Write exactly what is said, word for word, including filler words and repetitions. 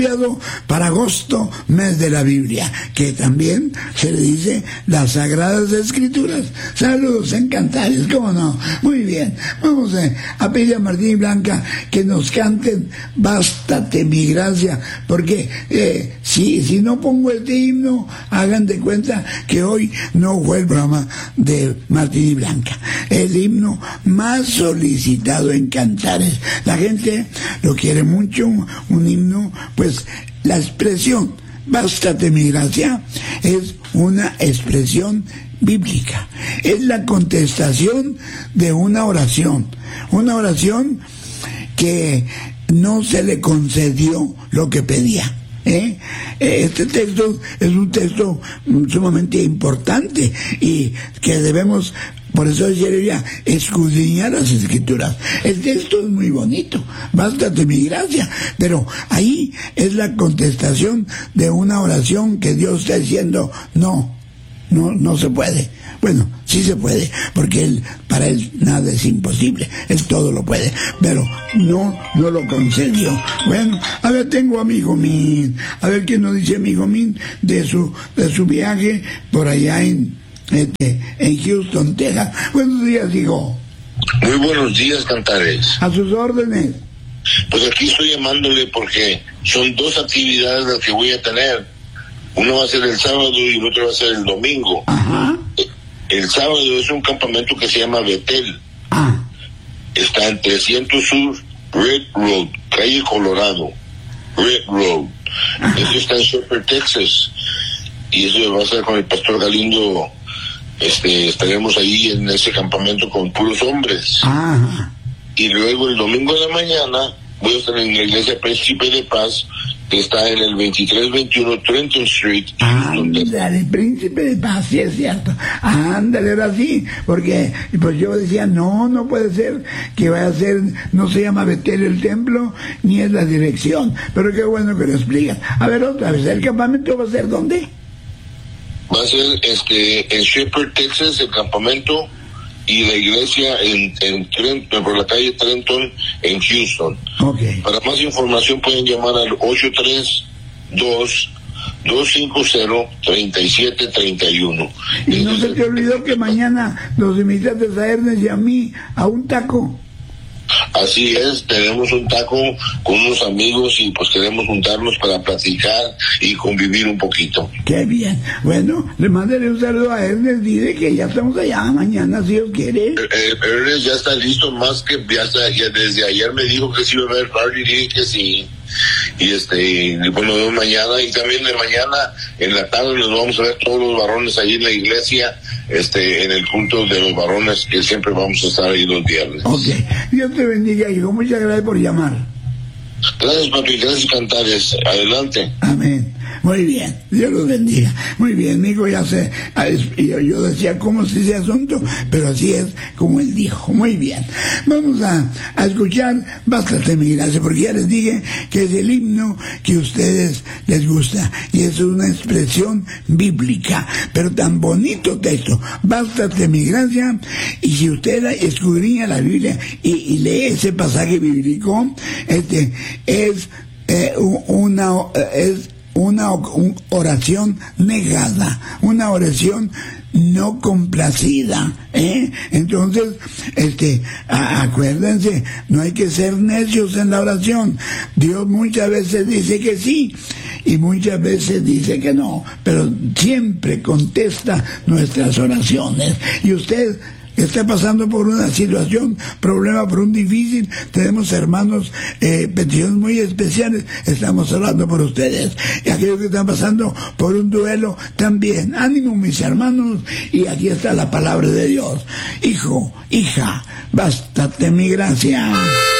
para agosto, mes de la Biblia, que también se le dice las Sagradas Escrituras. Saludos en Cantares, ¿cómo no? Muy bien, vamos a, a pedir a Martín y Blanca que nos canten Bástate mi gracia, porque eh, si, si no pongo este himno, hagan de cuenta que hoy no fue el programa de Martín y Blanca. El himno más solicitado en Cantares. La gente lo quiere mucho, un himno, pues la expresión Bástate mi gracia es una expresión bíblica, es la contestación de una oración, una oración que no se le concedió lo que pedía. ¿Eh? Este texto es un texto sumamente importante y que debemos, por eso decía, escudriñar las Escrituras. El texto es muy bonito, bástate mi gracia, pero ahí es la contestación de una oración que Dios está diciendo, no, no, no se puede. Bueno, sí se puede, porque él, para él nada es imposible, él todo lo puede, pero no, no lo concedió. Bueno, a ver, tengo a mi hijo Min, a ver qué nos dice mi hijo Min de su, de su viaje por allá en, este, en Houston, Texas. Buenos días, hijo. Muy buenos días, Cantares. A sus órdenes. Pues aquí estoy llamándole porque son dos actividades las que voy a tener. Uno va a ser el sábado y el otro va a ser el domingo. Ajá. El sábado es un campamento que se llama Betel. Ah. Está en trescientos Sur Red Road, calle Colorado, Red Road. Ajá. Eso está en Shepherd, Texas. Y eso va a ser con el pastor Galindo. Este, estaremos ahí en ese campamento con puros hombres. Ajá. Y luego el domingo de la mañana voy a estar en la iglesia Príncipe de Paz, que está en el veintitrés veintiuno Trenton Street. Ándale, Príncipe de Paz, sí es cierto. Ándale, era así, porque pues yo decía, no, no puede ser que vaya a ser, no se llama Betel el templo, ni es la dirección, pero qué bueno que lo explican. A ver, otra vez, ¿el campamento va a ser dónde? Va a ser este en Shepherd, Texas, el campamento, y la iglesia en, en Trenton, por la calle Trenton, en Houston. Okay. Para más información pueden llamar al ocho tres dos, dos cinco cero, tres siete tres uno. Y no se te olvidó que mañana los invitaste a Ernest y a mí a un taco. Así es, tenemos un taco con unos amigos y pues queremos juntarnos para platicar y convivir un poquito. Qué bien. Bueno, le mandaré un saludo a Ernest, dile que ya estamos allá mañana, si Dios quiere. Eh, Ernest ya está listo, más que ya está, ya desde ayer me dijo que sí iba a haber party, dije que sí. Y este, y bueno, de mañana y también de mañana en la tarde nos vamos a ver todos los varones ahí en la iglesia, este, en el culto de los varones, que siempre vamos a estar ahí los viernes. Ok, Dios te bendiga, hijo, muchas gracias por llamar. Gracias, papi, gracias, Cantares, adelante. Amén. Muy bien, Dios los bendiga. Muy bien, mi hijo ya sé, yo, yo decía cómo es ese asunto, pero así es como él dijo. Muy bien, vamos a, a escuchar Bástate mi gracia, porque ya les dije que es el himno que a ustedes les gusta, y es una expresión bíblica, pero tan bonito texto, Bástate mi gracia. Y si usted escudriña la Biblia y, y lee ese pasaje bíblico, este es eh, una es una oración negada, una oración no complacida, ¿eh? Entonces, este, acuérdense, no hay que ser necios en la oración. Dios muchas veces dice que sí y muchas veces dice que no, pero siempre contesta nuestras oraciones. Y usted está pasando por una situación, problema, por un difícil, tenemos hermanos, eh, peticiones muy especiales, estamos hablando por ustedes. Y aquellos que están pasando por un duelo, también, ánimo mis hermanos, y aquí está la palabra de Dios. Hijo, hija, bástate mi gracia.